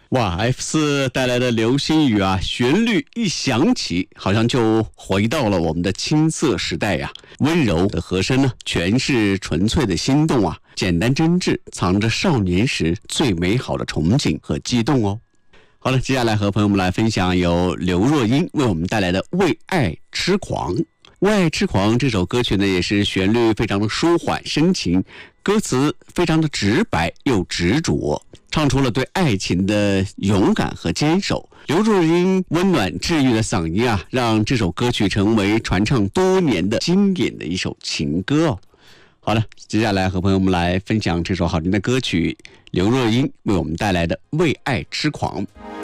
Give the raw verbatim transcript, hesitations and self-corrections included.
哇 ，F 四带来的流星雨啊，旋律一响起，好像就回到了我们的青涩时代呀、啊。温柔的和声呢，全是纯粹的心动啊，简单真挚，藏着少年时最美好的憧憬和激动哦。好了，接下来和朋友们来分享由刘若英为我们带来的《为爱痴狂》。《为爱痴狂》这首歌曲呢，也是旋律非常的舒缓深情，歌词非常的直白又执着，唱出了对爱情的勇敢和坚守。刘若英温暖治愈的嗓音啊，让这首歌曲成为传唱多年的经典的一首情歌哦。好了，接下来和朋友们来分享这首好听的歌曲，刘若英为我们带来的《为爱痴狂》。